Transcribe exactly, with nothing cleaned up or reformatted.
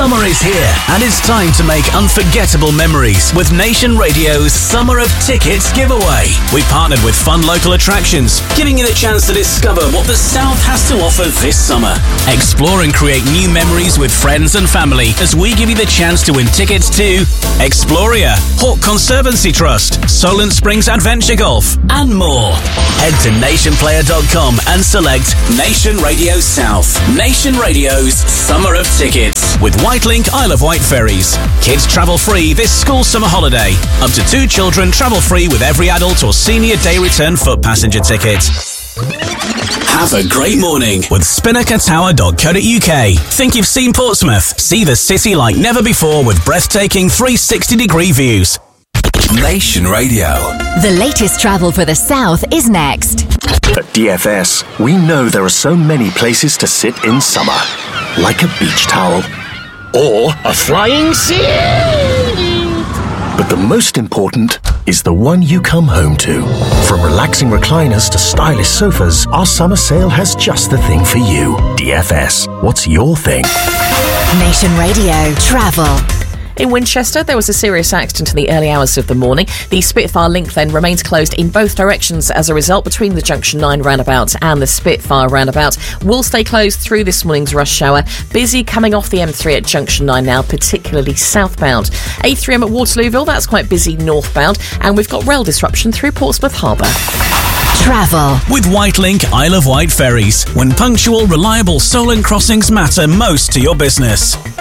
Summer is here, and it's time to make unforgettable memories with Nation Radio's Summer of Tickets giveaway. We partnered with fun local attractions, giving you the chance to discover what the South has to offer this summer. Explore and create new memories with friends and family as we give you the chance to win tickets to Exploria, Hawke Conservancy Trust, Solent Springs Adventure Golf, and more. Head to nation player dot com and select Nation Radio South. Nation Radio's Summer of Tickets with Whitelink Isle of Wight ferries. Kids travel free this school summer holiday. Up to two children travel free with every adult or senior day return foot passenger ticket. Have a great morning with spinnaker tower dot co dot uk. Think you've seen Portsmouth? See the city like never before with breathtaking three sixty degree views. Nation Radio. The latest travel for the South is next. At D F S, we know there are so many places to sit in summer. Like a beach towel. Or a flying seat. But the most important is the one you come home to. From relaxing recliners to stylish sofas, our summer sale has just the thing for you. D F S, what's your thing? Nation Radio Travel. In Winchester, there was a serious accident in the early hours of the morning. The Spitfire link then remains closed in both directions as a result between the Junction nine roundabout and the Spitfire roundabout. Will stay closed through this morning's rush hour. Busy coming off the M three at Junction nine now, particularly southbound. A three M at Waterlooville, that's quite busy northbound. And we've got rail disruption through Portsmouth Harbour. Travel with Whitelink Isle of Wight ferries. When punctual, reliable Solent crossings matter most to your business.